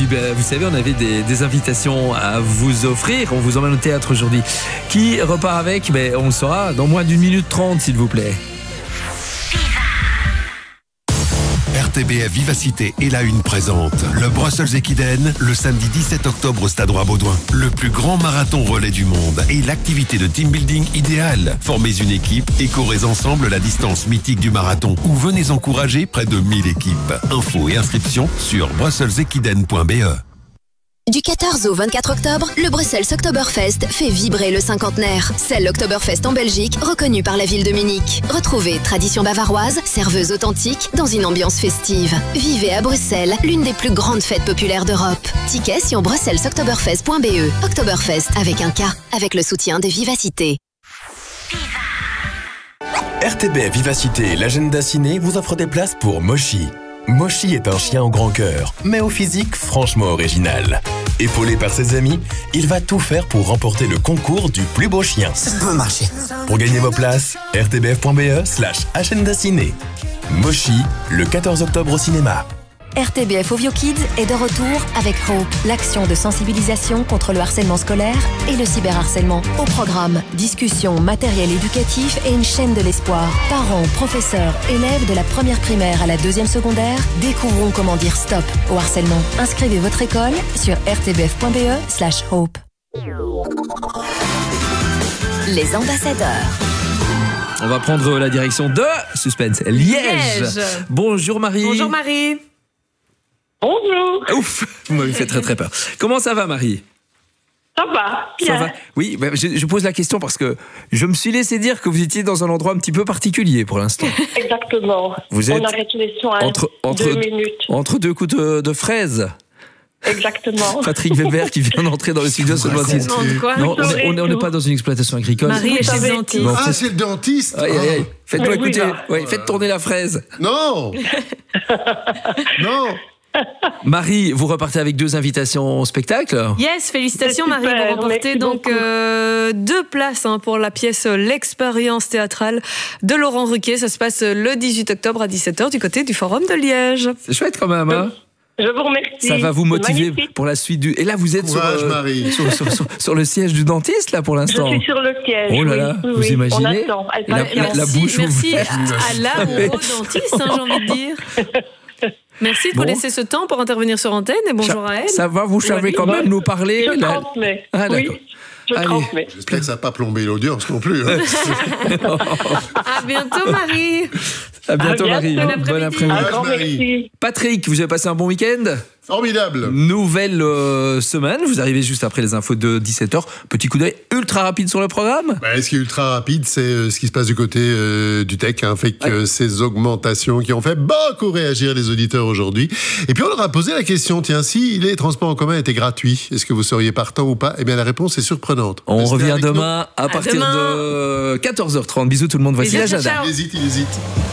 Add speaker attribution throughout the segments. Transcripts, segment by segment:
Speaker 1: puis vous savez, on avait des invitations à vous offrir. On vous emmène au théâtre aujourd'hui. Qui repart avec? On le saura dans moins d'1 minute 30, s'il vous plaît.
Speaker 2: RTBF Vivacité et la Une présente le Brussels Equiden le samedi 17 octobre au Stade Roi-Baudouin. Le plus grand marathon relais du monde et l'activité de team building idéale. Formez une équipe et courez ensemble la distance mythique du marathon ou venez encourager près de 1000 équipes. Infos et inscriptions sur brusselsequiden.be.
Speaker 3: Du 14 au 24 octobre, le Bruxelles Oktoberfest fait vibrer le cinquantenaire. C'est l'Oktoberfest en Belgique, reconnu par la ville de Munich. Retrouvez tradition bavaroise, serveuse authentique, dans une ambiance festive. Vivez à Bruxelles, l'une des plus grandes fêtes populaires d'Europe. Tickets sur brusselsoktoberfest.be. Oktoberfest avec un K, avec le soutien de Vivacité.
Speaker 4: RTBF Vivacité et l'agenda ciné vous offrent des places pour Moshi. Moshi est un chien au grand cœur, mais au physique franchement original. Épaulé par ses amis, il va tout faire pour remporter le concours du plus beau chien.
Speaker 5: Ça peut marcher.
Speaker 4: Pour gagner vos places, rtbf.be/agenda ciné. Moshi, le 14 octobre au cinéma.
Speaker 6: RTBF Ovio Kids est de retour avec Hope, l'action de sensibilisation contre le harcèlement scolaire et le cyberharcèlement. Au programme, discussions, matériel éducatif et une chaîne de l'espoir. Parents, professeurs, élèves de la première primaire à la deuxième secondaire, découvrons comment dire stop au harcèlement. Inscrivez votre école sur rtbf.be/hope.
Speaker 3: Les ambassadeurs.
Speaker 1: On va prendre la direction de suspense, Liège. Bonjour Marie.
Speaker 7: Bonjour Marie.
Speaker 8: Bonjour.
Speaker 1: Ouf, vous m'avez fait très très peur. Comment ça va Marie?
Speaker 8: Ça va, bien.
Speaker 1: Ça va. Oui, je pose la question parce que je me suis laissé dire que vous étiez dans un endroit un petit peu particulier pour l'instant.
Speaker 8: Exactement.
Speaker 1: Vous êtes
Speaker 8: on arrête les soins
Speaker 1: entre
Speaker 8: 2 minutes.
Speaker 1: Entre deux coups de fraises.
Speaker 8: Exactement.
Speaker 1: Patrick Weber qui vient d'entrer dans le studio se demande si... Non, on n'est pas dans une exploitation agricole.
Speaker 7: Marie est chez le dentiste.
Speaker 1: Bon,
Speaker 5: Ah, c'est le dentiste.
Speaker 1: Aïe, aïe, aïe. Faites-moi
Speaker 8: Oui,
Speaker 1: écouter.
Speaker 8: là.
Speaker 1: Ouais, faites tourner la fraise.
Speaker 5: Non. Non.
Speaker 1: Marie, vous repartez avec 2 invitations au spectacle.
Speaker 7: Yes, félicitations
Speaker 8: C'est
Speaker 7: Marie,
Speaker 8: super,
Speaker 7: vous remportez
Speaker 8: merci
Speaker 7: donc
Speaker 8: beaucoup.
Speaker 7: 2 places pour la pièce L'expérience théâtrale de Laurent Ruquier. Ça se passe le 18 octobre à 17h du côté du Forum de Liège.
Speaker 1: C'est chouette quand même, hein.
Speaker 8: Je vous remercie.
Speaker 1: Ça va vous
Speaker 8: C'est
Speaker 1: motiver
Speaker 8: magnifique.
Speaker 1: pour la suite du... Et là, vous êtes
Speaker 5: Courage, Marie.
Speaker 1: sur le siège du dentiste, là, pour
Speaker 8: Je
Speaker 1: l'instant.
Speaker 8: suis sur le siège.
Speaker 1: Oh là là,
Speaker 8: oui,
Speaker 1: vous
Speaker 8: oui.
Speaker 1: imaginez
Speaker 8: On attend.
Speaker 1: la bouche
Speaker 7: Merci
Speaker 1: ouverte.
Speaker 7: à la ou au dentiste, j'ai envie de dire. Merci de vous
Speaker 1: Bon.
Speaker 7: laisser ce temps pour intervenir sur antenne et bonjour à elle.
Speaker 1: Ça va, vous savez
Speaker 8: Oui,
Speaker 1: quand
Speaker 8: oui.
Speaker 1: même nous parler
Speaker 8: Je
Speaker 1: là.
Speaker 8: transmets.
Speaker 1: Ah,
Speaker 8: oui,
Speaker 1: d'accord.
Speaker 8: je
Speaker 1: Allez.
Speaker 8: transmets.
Speaker 5: J'espère que ça n'a pas plombé l'audience non plus. Hein.
Speaker 7: À bientôt Marie.
Speaker 1: À bientôt,
Speaker 8: À
Speaker 1: Marie.
Speaker 8: bientôt.
Speaker 1: Bon après-midi.
Speaker 8: Un grand
Speaker 5: Marie.
Speaker 8: merci.
Speaker 1: Patrick, vous avez passé un bon week-end?
Speaker 5: Formidable.
Speaker 1: Nouvelle semaine. Vous arrivez juste après les infos de 17h. Petit coup d'œil ultra rapide sur le programme.
Speaker 5: Ce qui est ultra rapide, c'est ce qui se passe du côté du tech, fait que ces augmentations qui ont fait beaucoup réagir les auditeurs aujourd'hui. Et puis on leur a posé la question, tiens, si les transports en commun étaient gratuits, est-ce que vous seriez partant ou pas? Eh bien la réponse est surprenante.
Speaker 1: On
Speaker 5: Restez
Speaker 1: revient
Speaker 5: avec nous.
Speaker 1: demain à partir
Speaker 7: demain.
Speaker 1: de 14h30. Bisous tout le monde. Voici
Speaker 7: Bisous,
Speaker 1: l'agenda.
Speaker 7: ciao.
Speaker 5: Il hésite.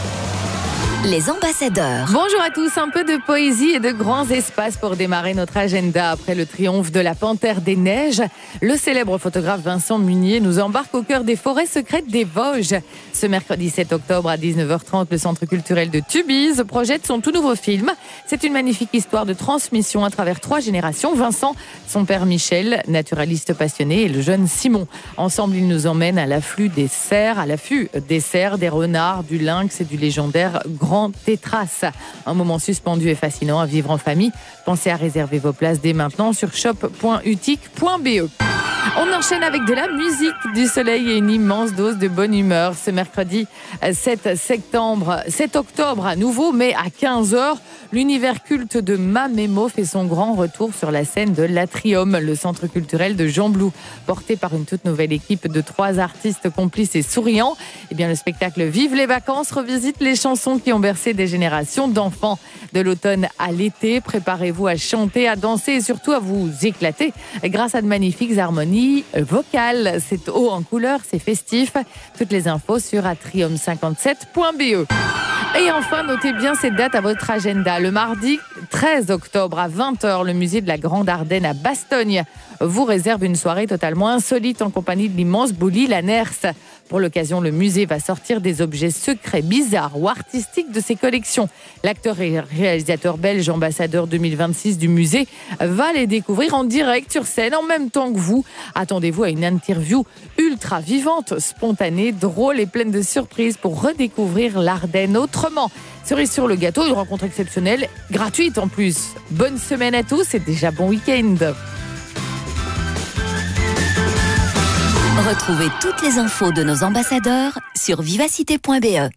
Speaker 3: Les ambassadeurs.
Speaker 9: Bonjour à tous, un peu de poésie et de grands espaces pour démarrer notre agenda. Après le triomphe de la Panthère des Neiges, le célèbre photographe Vincent Munier nous embarque au cœur des forêts secrètes des Vosges. Ce mercredi 7 octobre à 19h30, le Centre culturel de Tubize projette son tout nouveau film. C'est une magnifique histoire de transmission à travers 3 générations. Vincent, son père Michel, naturaliste passionné, et le jeune Simon. Ensemble, ils nous emmènent à l'affût des cerfs, des renards, du lynx et du légendaire Grand Tétras. Un moment suspendu et fascinant à vivre en famille. Pensez à réserver vos places dès maintenant sur shop.utic.be. On enchaîne avec de la musique, du soleil et une immense dose de bonne humeur. Ce mercredi 7 octobre à nouveau, mais à 15h, l'univers culte de Mamémo fait son grand retour sur la scène de l'Atrium, le centre culturel de Jean Blou. Porté par une toute nouvelle équipe de 3 artistes complices et souriants, le spectacle Vive les vacances revisite les chansons qui ont bercé des générations d'enfants. De l'automne à l'été, préparez-vous à chanter, à danser et surtout à vous éclater grâce à de magnifiques harmonies vocales. C'est haut en couleur, c'est festif. Toutes les infos sur atrium57.be. Et enfin, notez bien cette date à votre agenda. Le mardi 13 octobre à 20h, le musée de la Grande Ardenne à Bastogne vous réserve une soirée totalement insolite en compagnie de l'immense Bouli Lanners. Pour l'occasion, le musée va sortir des objets secrets, bizarres ou artistiques de ses collections. L'acteur et réalisateur belge, ambassadeur 2026 du musée, va les découvrir en direct sur scène en même temps que vous. Attendez-vous à une interview ultra vivante, spontanée, drôle et pleine de surprises pour redécouvrir l'Ardenne autrement. Cerise sur le gâteau, une rencontre exceptionnelle, gratuite en plus. Bonne semaine à tous et déjà bon week-end.
Speaker 6: Retrouvez toutes les infos de nos ambassadeurs sur vivacité.be.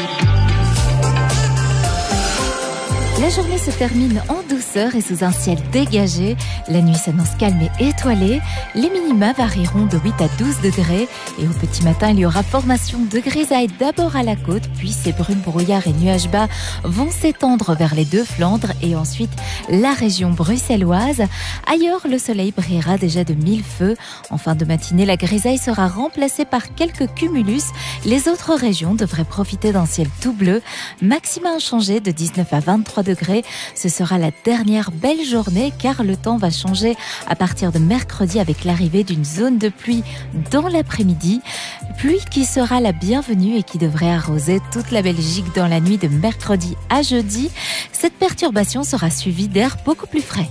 Speaker 6: La journée se termine en douceur et sous un ciel dégagé. La nuit s'annonce calme et étoilée. Les minima varieront de 8 à 12 degrés. Et au petit matin, il y aura formation de grisaille d'abord à la côte, puis ces brumes brouillards et nuages bas vont s'étendre vers les deux Flandres et ensuite la région bruxelloise. Ailleurs, le soleil brillera déjà de 1000 feux. En fin de matinée, la grisaille sera remplacée par quelques cumulus. Les autres régions devraient profiter d'un ciel tout bleu. Maximum inchangé de 19 à 23 degrés. Ce sera la dernière belle journée car le temps va changer à partir de mercredi avec l'arrivée d'une zone de pluie dans l'après-midi. Pluie qui sera la bienvenue et qui devrait arroser toute la Belgique dans la nuit de mercredi à jeudi. Cette perturbation sera suivie d'air beaucoup plus frais.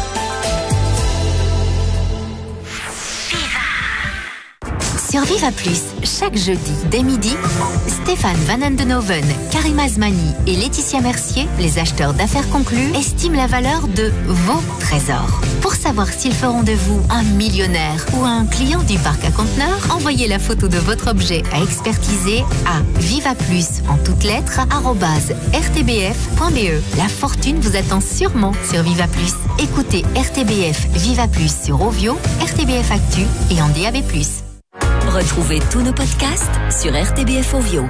Speaker 6: Sur Viva Plus, chaque jeudi, dès midi, Stéphane Van Andenoven, Karim Azmani et Laetitia Mercier, les acheteurs d'affaires conclus, estiment la valeur de vos trésors. Pour savoir s'ils feront de vous un millionnaire ou un client du parc à conteneurs, envoyez la photo de votre objet à expertiser à vivaplus en toutes lettres @rtbf.be. La fortune vous attend sûrement sur Viva Plus. Écoutez RTBF Viva Plus sur Ovio, RTBF Actu et en DAB+. Retrouvez tous nos podcasts sur RTBF Ovio.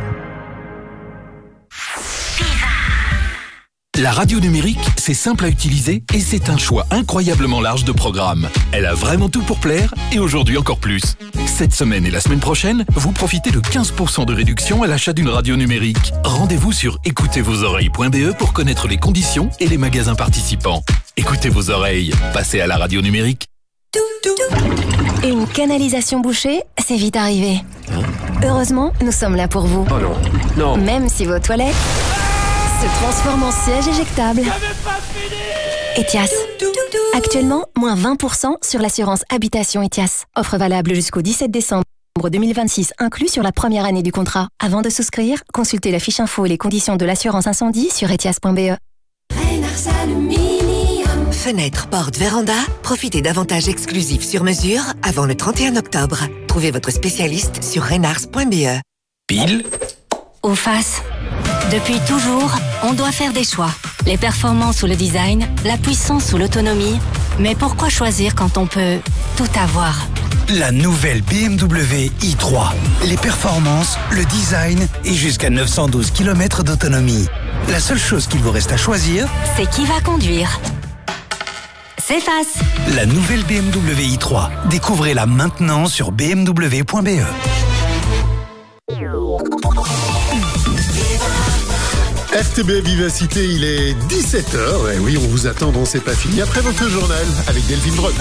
Speaker 10: La radio numérique, c'est simple à utiliser et c'est un choix incroyablement large de programmes. Elle a vraiment tout pour plaire et aujourd'hui encore plus. Cette semaine et la semaine prochaine, vous profitez de 15% de réduction à l'achat d'une radio numérique. Rendez-vous sur écoutezvosoreilles.be pour connaître les conditions et les magasins participants. Écoutez vos oreilles, passez à la radio numérique.
Speaker 6: Une canalisation bouchée, c'est vite arrivé. Heureusement, nous sommes là pour vous.
Speaker 1: Oh non, non.
Speaker 6: Même si vos toilettes se transforment en siège éjectable. Etias. Actuellement, moins 20% sur l'assurance habitation Etias. Offre valable jusqu'au 17 décembre 2026, inclus sur la première année du contrat. Avant de souscrire, consultez la fiche info et les conditions de l'assurance incendie sur etias.be.
Speaker 11: Fenêtre, porte, véranda, profitez d'avantages exclusifs sur mesure avant le 31 octobre. Trouvez votre spécialiste sur renars.be.
Speaker 10: Pile
Speaker 6: Ou face. Depuis toujours, on doit faire des choix. Les performances ou le design, la puissance ou l'autonomie. Mais pourquoi choisir quand on peut tout avoir ?
Speaker 12: La nouvelle BMW i3. Les performances, le design et jusqu'à 912 km d'autonomie. La seule chose qu'il vous reste à choisir,
Speaker 6: c'est qui va conduire. C'est face.
Speaker 12: La nouvelle BMW i3. Découvrez-la maintenant sur bmw.be.
Speaker 5: RTB Vivacité, il est 17h. Et oui, on vous attend dans C'est pas fini après votre journal avec Delphine Brun.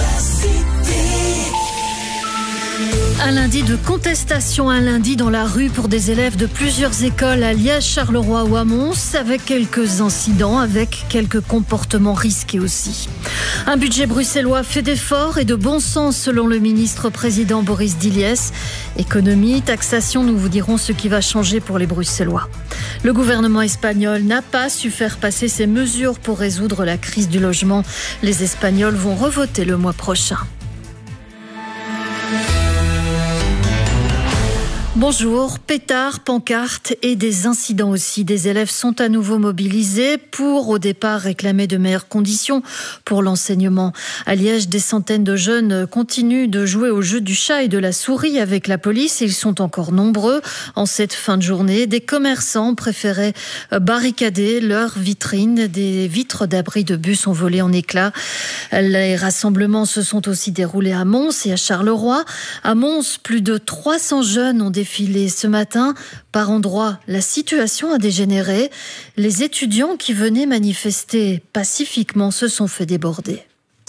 Speaker 13: Un lundi de contestation, un lundi dans la rue pour des élèves de plusieurs écoles à Liège, Charleroi ou à Mons, avec quelques incidents, avec quelques comportements risqués aussi. Un budget bruxellois fait d'efforts et de bon sens selon le ministre-président Boris Diliès. Économie, taxation, nous vous dirons ce qui va changer pour les Bruxellois. Le gouvernement espagnol n'a pas su faire passer ses mesures pour résoudre la crise du logement. Les Espagnols vont revoter le mois prochain. Bonjour, pétards, pancartes et des incidents aussi. Des élèves sont à nouveau mobilisés pour, au départ, réclamer de meilleures conditions pour l'enseignement. À Liège, des centaines de jeunes continuent de jouer au jeu du chat et de la souris avec la police. Ils sont encore nombreux en cette fin de journée. Des commerçants préféraient barricader leurs vitrines. Des vitres d'abri de bus ont volé en éclats. Les rassemblements se sont aussi déroulés à Mons et à Charleroi. À Mons, plus de 300 jeunes ont défilé ce matin. Par endroits, la situation a dégénéré. Les étudiants qui venaient manifester pacifiquement se sont fait déborder.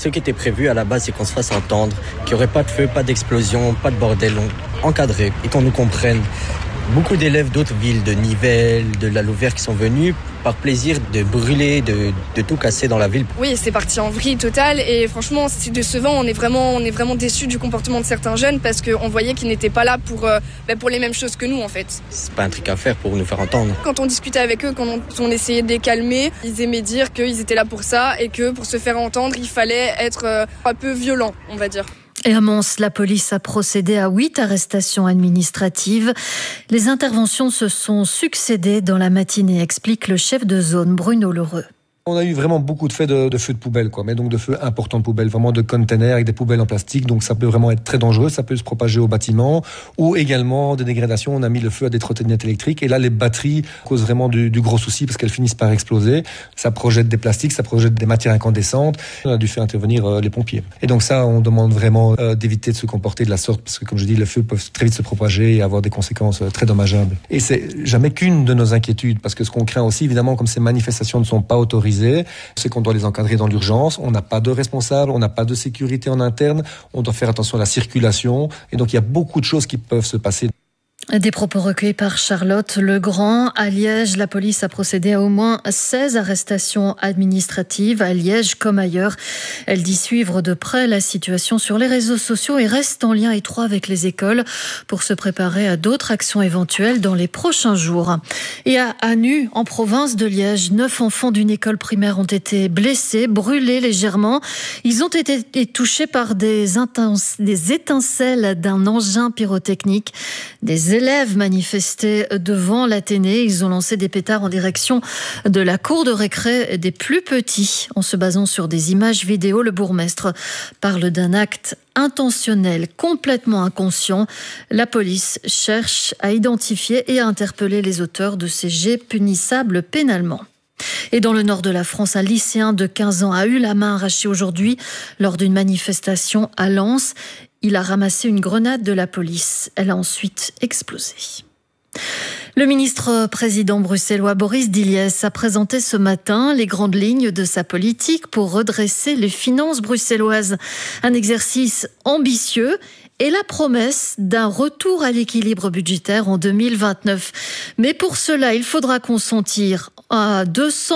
Speaker 14: Ce qui était prévu à la base, c'est qu'on se fasse entendre, qu'il n'y aurait pas de feu, pas d'explosion, pas de bordel, encadré, et qu'on nous comprenne. Beaucoup d'élèves d'autres villes, de Nivelles, de la Louvière, qui sont venus par plaisir de brûler, de tout casser dans la ville.
Speaker 15: Oui, c'est parti en vrille totale et franchement, c'est décevant. On est vraiment déçus du comportement de certains jeunes parce qu'on voyait qu'ils n'étaient pas là pour les mêmes choses que nous en fait.
Speaker 14: C'est pas un truc à faire pour nous faire entendre.
Speaker 15: Quand on discutait avec eux, quand on essayait de les calmer, ils aimaient dire qu'ils étaient là pour ça et que pour se faire entendre, il fallait être un peu violent, on va dire.
Speaker 13: Et à Mons, la police a procédé à 8 arrestations administratives. Les interventions se sont succédées dans la matinée, explique le chef de zone Bruno Lheureux.
Speaker 16: On a eu vraiment beaucoup de faits de feux de poubelle, mais donc de feux importants de poubelle, vraiment de containers avec des poubelles en plastique, donc ça peut vraiment être très dangereux, ça peut se propager au bâtiment, ou également des dégradations, on a mis le feu à des trottinettes électriques, et là les batteries causent vraiment du gros souci parce qu'elles finissent par exploser, ça projette des plastiques, ça projette des matières incandescentes, on a dû faire intervenir les pompiers. Et donc ça, on demande vraiment d'éviter de se comporter de la sorte, parce que comme je dis, les feux peuvent très vite se propager et avoir des conséquences très dommageables. Et c'est jamais qu'une de nos inquiétudes, parce que ce qu'on craint aussi, évidemment, comme ces manifestations ne sont pas autorisées, c'est qu'on doit les encadrer dans l'urgence, on n'a pas de responsable, on n'a pas de sécurité en interne, on doit faire attention à la circulation, et donc il y a beaucoup de choses qui peuvent se passer.
Speaker 13: Des propos recueillis par Charlotte Legrand. À Liège, la police a procédé à au moins 16 arrestations administratives, à Liège comme ailleurs. Elle dit suivre de près la situation sur les réseaux sociaux et reste en lien étroit avec les écoles pour se préparer à d'autres actions éventuelles dans les prochains jours. Et à Anu, en province de Liège, 9 enfants d'une école primaire ont été blessés, brûlés légèrement. Ils ont été touchés par des étincelles d'un engin pyrotechnique. Des élèves manifestaient devant l'Athénée. Ils ont lancé des pétards en direction de la cour de récré des plus petits. En se basant sur des images vidéo, le bourgmestre parle d'un acte intentionnel, complètement inconscient. La police cherche à identifier et à interpeller les auteurs de ces jets punissables pénalement. Et dans le nord de la France, un lycéen de 15 ans a eu la main arrachée aujourd'hui lors d'une manifestation à Lens. Il a ramassé une grenade de la police. Elle a ensuite explosé. Le ministre-président bruxellois Boris Diliès a présenté ce matin les grandes lignes de sa politique pour redresser les finances bruxelloises. Un exercice ambitieux et la promesse d'un retour à l'équilibre budgétaire en 2029. Mais pour cela, il faudra consentir à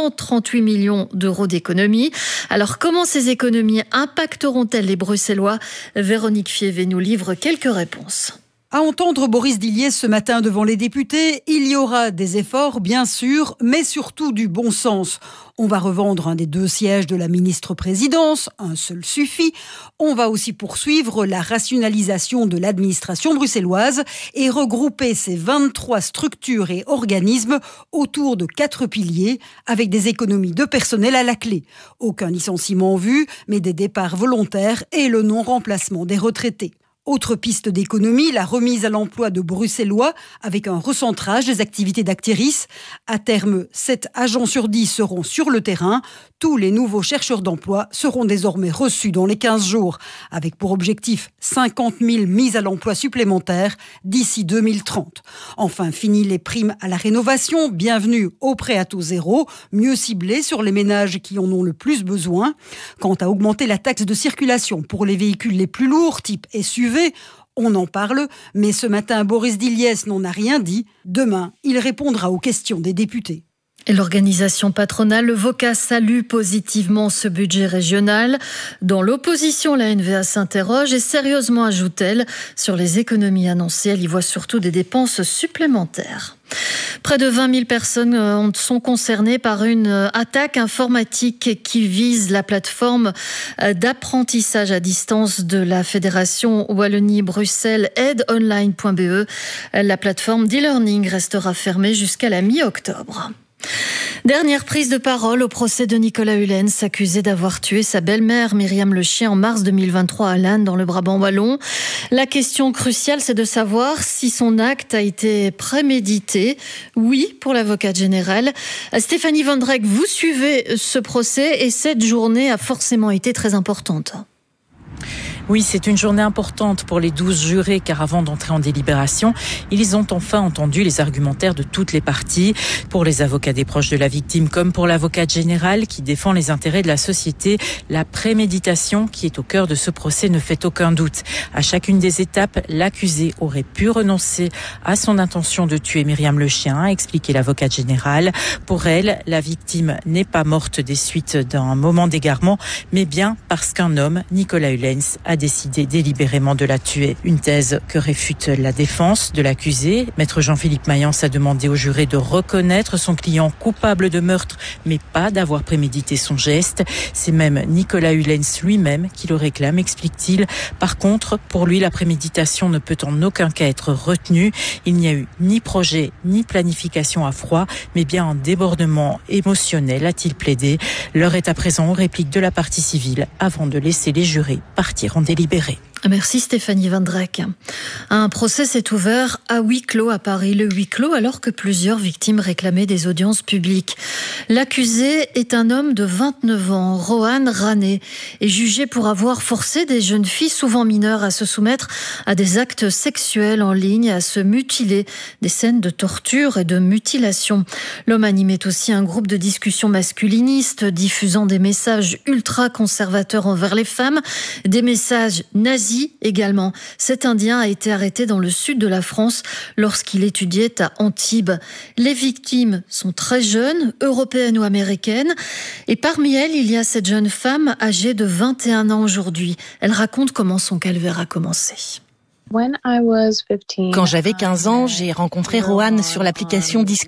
Speaker 13: 238 millions d'euros d'économies. Alors comment ces économies impacteront-elles les Bruxellois ? Véronique Fievé nous livre quelques réponses.
Speaker 17: À entendre Boris Diliès ce matin devant les députés, il y aura des efforts, bien sûr, mais surtout du bon sens. On va revendre un des 2 sièges de la ministre-présidence, un seul suffit. On va aussi poursuivre la rationalisation de l'administration bruxelloise et regrouper ces 23 structures et organismes autour de 4 piliers, avec des économies de personnel à la clé. Aucun licenciement vu, mais des départs volontaires et le non-remplacement des retraités. Autre piste d'économie, la remise à l'emploi de Bruxellois avec un recentrage des activités d'Actéris. À terme, 7 agents sur 10 seront sur le terrain. Tous les nouveaux chercheurs d'emploi seront désormais reçus dans les 15 jours, avec pour objectif 50 000 mises à l'emploi supplémentaires d'ici 2030. Enfin, fini les primes à la rénovation, bienvenue au prêt à taux zéro, mieux ciblé sur les ménages qui en ont le plus besoin. Quant à augmenter la taxe de circulation pour les véhicules les plus lourds, type SUV, on en parle, mais ce matin, Boris Diliès n'en a rien dit. Demain, il répondra aux questions des députés.
Speaker 13: Et l'organisation patronale, le VOCA, salue positivement ce budget régional. Dans l'opposition, la NVA s'interroge et sérieusement, ajoute-t-elle, sur les économies annoncées. Elle y voit surtout des dépenses supplémentaires. Près de 20 000 personnes sont concernées par une attaque informatique qui vise la plateforme d'apprentissage à distance de la Fédération Wallonie-Bruxelles aidonline.be. La plateforme d'e-learning restera fermée jusqu'à la mi-octobre. Dernière prise de parole au procès de Nicolas Hulens, accusé d'avoir tué sa belle-mère Myriam Le Chien en mars 2023 à Lannes, dans le Brabant wallon. La question cruciale, c'est de savoir si son acte a été prémédité. Oui, pour l'avocate générale. Stéphanie Van Dreck, vous suivez ce procès et cette journée a forcément été très importante.
Speaker 18: Oui, c'est une journée importante pour les 12 jurés car avant d'entrer en délibération, ils ont enfin entendu les argumentaires de toutes les parties. Pour les avocats des proches de la victime comme pour l'avocate générale qui défend les intérêts de la société, la préméditation qui est au cœur de ce procès ne fait aucun doute. À chacune des étapes, l'accusé aurait pu renoncer à son intention de tuer Myriam le chien, a expliqué l'avocate générale. Pour elle, la victime n'est pas morte des suites d'un moment d'égarement, mais bien parce qu'un homme, Nicolas Hulens, a décidé délibérément de la tuer. Une thèse que réfute la défense de l'accusé. Maître Jean-Philippe Mayence a demandé au juré de reconnaître son client coupable de meurtre, mais pas d'avoir prémédité son geste. C'est même Nicolas Hulens lui-même qui le réclame, explique-t-il. Par contre, pour lui, la préméditation ne peut en aucun cas être retenue. Il n'y a eu ni projet, ni planification à froid, mais bien un débordement émotionnel, a-t-il plaidé. L'heure est à présent aux répliques de la partie civile avant de laisser les jurés partir en délibéré.
Speaker 13: Merci Stéphanie Van Drek. Un procès s'est ouvert à huis clos à Paris. Le huis clos alors que plusieurs victimes réclamaient des audiences publiques. L'accusé est un homme de 29 ans, Rohan Rané, est jugé pour avoir forcé des jeunes filles, souvent mineures, à se soumettre à des actes sexuels en ligne, à se mutiler, des scènes de torture et de mutilation. L'homme animait aussi un groupe de discussion masculiniste, diffusant des messages ultra-conservateurs envers les femmes, des messages nazis également. Cet Indien a été arrêté dans le sud de la France lorsqu'il étudiait à Antibes. Les victimes sont très jeunes, européennes ou américaines, et parmi elles, il y a cette jeune femme âgée de 21 ans aujourd'hui. Elle raconte comment son calvaire a commencé.
Speaker 19: Quand j'avais 15 ans, j'ai rencontré Rohan sur l'application Discord.